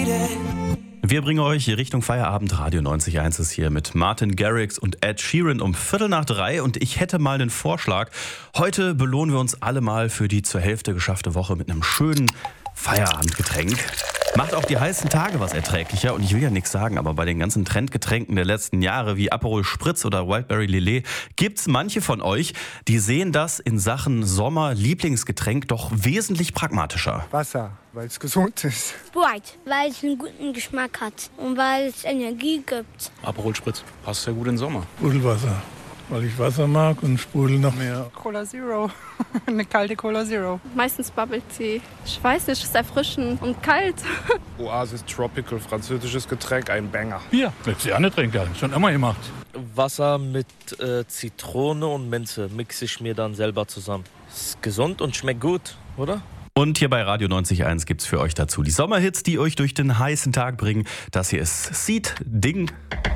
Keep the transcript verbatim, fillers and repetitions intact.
Wir bringen euch Richtung Feierabend. Radio neunzig Komma eins ist hier mit Martin Garrix und Ed Sheeran um Viertel nach drei. Und ich hätte mal einen Vorschlag. Heute belohnen wir uns alle mal für die zur Hälfte geschaffte Woche mit einem schönen Feierabendgetränk. Macht auch die heißen Tage was erträglicher. Und ich will ja nichts sagen, aber bei den ganzen Trendgetränken der letzten Jahre wie Aperol Spritz oder Wildberry Lillet gibt's manche von euch, die sehen das in Sachen Sommer-Lieblingsgetränk doch wesentlich pragmatischer. Wasser, weil es gesund ist. Sprite, weil es einen guten Geschmack hat und weil es Energie gibt. Aperol Spritz, passt ja gut in den Sommer. Sprudelwasser, weil ich Wasser mag und Sprudel noch mehr. Cola Zero, eine kalte Cola Zero. Meistens Bubble Tea. Ich weiß nicht, es ist erfrischend und kalt. Oasis Tropical, französisches Getränk, ein Banger. Bier, das ist eine Trinker, schon immer gemacht. Wasser mit äh, Zitrone und Minze mixe ich mir dann selber zusammen. Ist gesund und schmeckt gut, oder? Und hier bei Radio neunzig Komma eins gibt's für euch dazu die Sommerhits, die euch durch den heißen Tag bringen. Das hier ist Seed Ding.